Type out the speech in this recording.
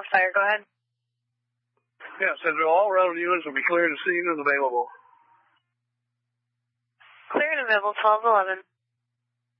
fire. Go ahead. Yeah, it says all relevant units will be cleared and scene and available. Clear and available, 1211.